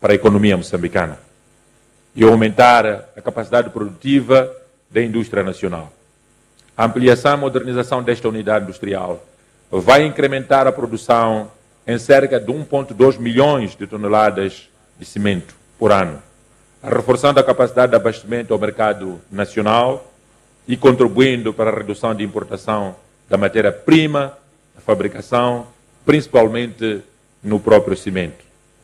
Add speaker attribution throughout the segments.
Speaker 1: para a economia moçambicana e aumentar a capacidade produtiva da indústria nacional. A ampliação e modernização desta unidade industrial vai incrementar a produção em cerca de 1,2 milhões de toneladas de cimento por ano, reforçando a capacidade de abastecimento ao mercado nacional e contribuindo para a redução de importação da matéria-prima, da fabricação, principalmente no próprio cimento.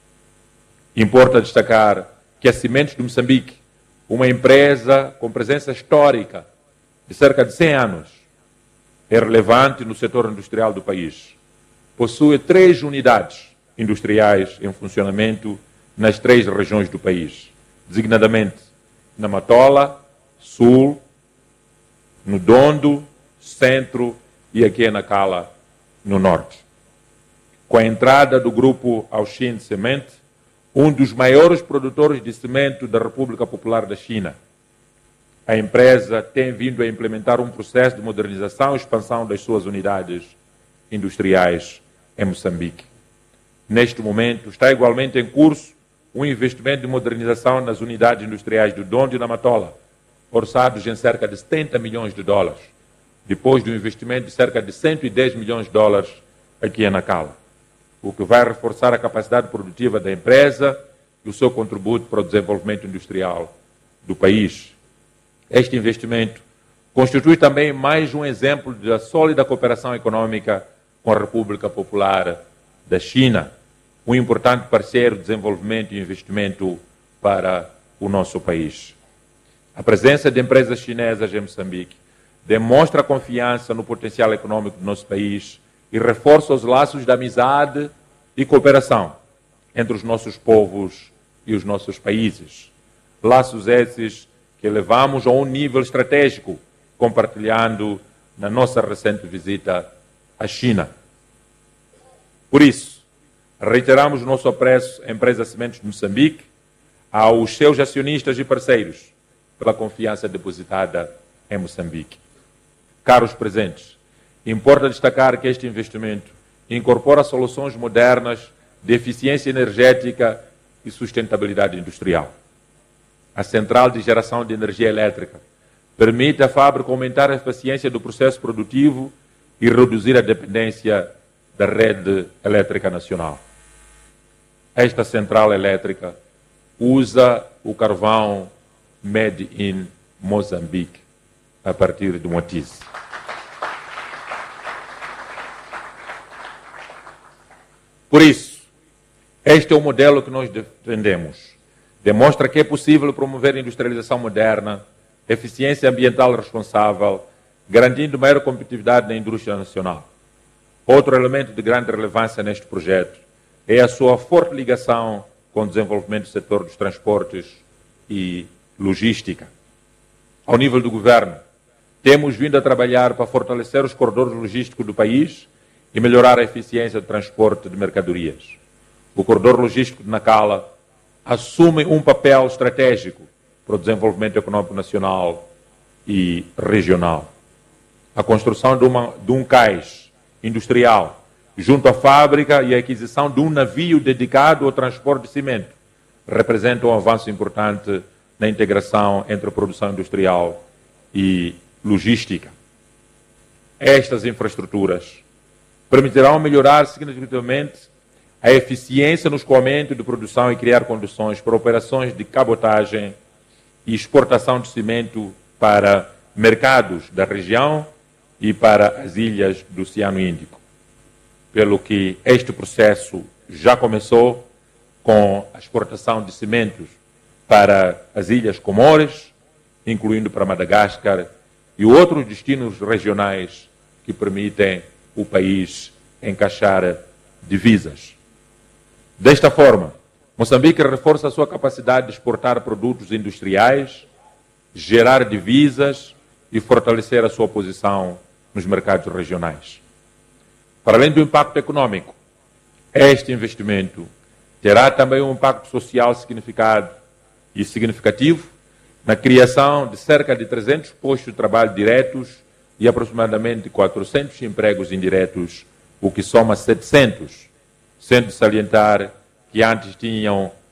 Speaker 1: Importa destacar que a Cimentos de Moçambique, uma empresa com presença histórica de cerca de 100 anos, é relevante no setor industrial do país. Possui 3 unidades industriais em funcionamento nas 3 regiões do país, designadamente na Matola, Sul, no Dondo, Centro e aqui em Nacala, no Norte. Com a entrada do grupo Auxin Cement, um dos maiores produtores de cimento da República Popular da China, a empresa tem vindo a implementar um processo de modernização e expansão das suas unidades industriais em Moçambique. Neste momento, está igualmente em curso um investimento de modernização nas unidades industriais do Dondo e na Matola, orçados em cerca de 70 milhões de dólares, depois do investimento de cerca de 110 milhões de dólares aqui em Nacala, o que vai reforçar a capacidade produtiva da empresa e o seu contributo para o desenvolvimento industrial do país. Este investimento constitui também mais um exemplo da sólida cooperação econômica com a República Popular da China, um importante parceiro de desenvolvimento e investimento para o nosso país. A presença de empresas chinesas em Moçambique demonstra a confiança no potencial econômico do nosso país e reforça os laços de amizade e cooperação entre os nossos povos e os nossos países. Laços esses que levamos a um nível estratégico, compartilhando na nossa recente visita à China. Por isso, reiteramos o nosso apreço à empresa Cimentos de Moçambique, aos seus acionistas e parceiros, pela confiança depositada em Moçambique. Caros presentes, importa destacar que este investimento incorpora soluções modernas de eficiência energética e sustentabilidade industrial. A central de geração de energia elétrica permite à fábrica aumentar a eficiência do processo produtivo e reduzir a dependência da rede elétrica nacional. Esta central elétrica usa o carvão made in Moçambique, a partir de Moatize. Por isso, este é o modelo que nós defendemos. Demonstra que é possível promover a industrialização moderna, eficiência ambiental responsável, garantindo maior competitividade na indústria nacional. Outro elemento de grande relevância neste projeto é a sua forte ligação com o desenvolvimento do setor dos transportes e logística. Ao nível do governo, temos vindo a trabalhar para fortalecer os corredores logísticos do país e melhorar a eficiência do transporte de mercadorias. O corredor logístico de Nacala assume um papel estratégico para o desenvolvimento econômico nacional e regional. A construção de um cais industrial junto à fábrica e a aquisição de um navio dedicado ao transporte de cimento representa um avanço importante na integração entre a produção industrial e logística. Estas infraestruturas permitirão melhorar significativamente a eficiência no escoamento de produção e criar condições para operações de cabotagem e exportação de cimento para mercados da região e para as ilhas do Oceano Índico. Pelo que este processo já começou com a exportação de cimentos para as ilhas Comores, incluindo para Madagascar e outros destinos regionais que permitem o país encaixar divisas. Desta forma, Moçambique reforça a sua capacidade de exportar produtos industriais, gerar divisas e fortalecer a sua posição nos mercados regionais. Para além do impacto econômico, este investimento terá também um impacto social significativo na criação de cerca de 300 postos de trabalho diretos e aproximadamente 400 empregos indiretos, o que soma 700, sendo de salientar que antes tinham